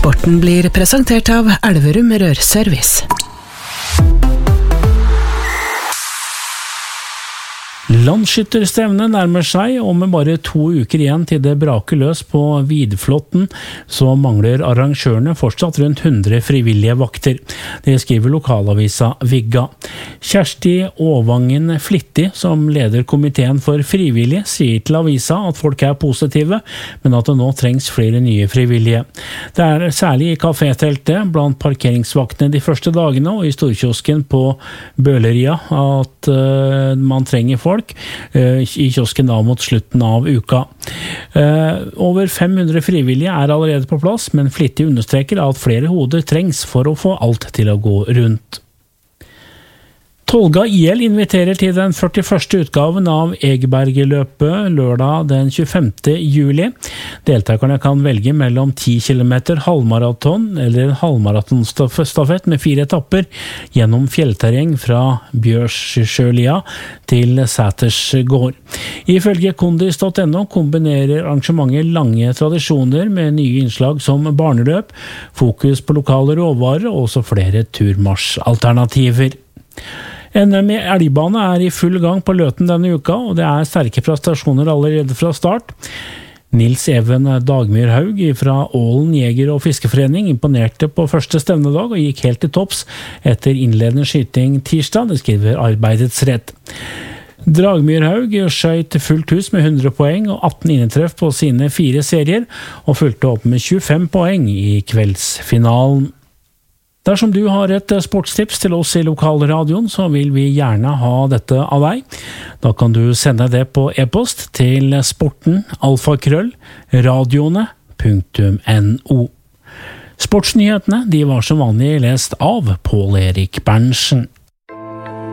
Sporten blir presentert av Elverum Rørservice. Landsskytterstevnet nærmer seg, og med bare 2 uker igjen til det braker løs på Vidflotten, så mangler arrangørene fortsatt rundt 100 frivillige vakter. Det skriver lokalavisa Vigga. Kjersti Åvangen Flittig, som leder komiteen for frivillige, sier til avisa at folk er positive, men at det nå trengs flere nye frivillige. Det er særlig i kafételtet, blant parkeringsvaktene de første dagene, og i storkiosken på Bøleria at man trenger folk. I kiosken da mot slutten av uka. Over 500 frivillige er allerede på plass, men Flittig understreker at flere hoder trengs for å få alt til å gå rundt. Tolga IL inviterer til den 41. utgaven av Egebergeløpet lørdag den 25. juli. Deltakerne kan velge mellom 10 km halvmaraton eller en halvmaratonstafett med 4 etapper gjennom fjellterreng fra Bjørsjølia til Sætersgård. Ifølge kondis.no kombinerer arrangementet lange tradisjoner med nye innslag som barneløp, fokus på lokale råvarer og også flere turmarsjalternativer. NM i elgbane er i full gang på Løten denne uka, og det er sterke prestasjoner allerede fra start. Nils Even Dagmyrhaug fra Ålen Jeger- og Fiskeforening imponerte på første stevnedag og gikk helt til topps etter innledende skyting tirsdag, det skriver Arbeidets Rett. Dragmyrhaug skjøt fullt hus med 100 poeng og 18 innetreff på sine 4 serier, og fulgte opp med 25 poeng i kveldsfinalen. Dersom du har et sportstips til oss i lokalradioen, så vil vi gjerne ha dette av deg. Da kan du sende det på e-post til sporten@radioene.no. Sportsnyhetene de var som vanlig lest av Pål Erik Berntsen.